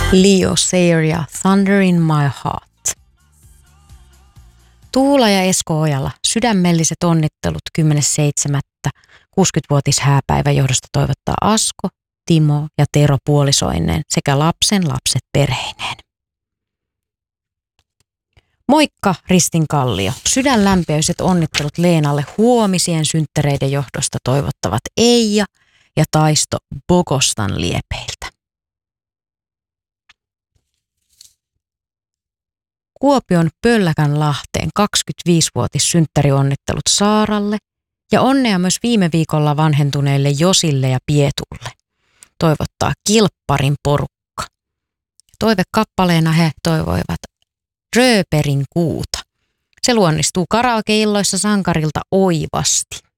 Leo Sayer ja Thunder in My Heart. Tuula ja Esko Ojala, sydämelliset onnittelut 10.7. 60-vuotis hääpäivän johdosta toivottaa Asko, Timo ja Tero puolisoineen sekä lapsen lapset perheineen. Moikka Ristin Kallio, sydänlämpöiset onnittelut Leenalle huomisien synttäreiden johdosta toivottavat Eija ja Taisto Bogostan liepeiltä. Kuopion Pölläkänlahteen 25-vuotis synttärionnittelut Saaralle ja onnea myös viime viikolla vanhentuneille Josille ja Pietulle. Toivottaa Kilpparin porukka. Toivekappaleena he toivoivat Rööperin kuuta. Se luonnistuu karaokeilloissa sankarilta oivasti.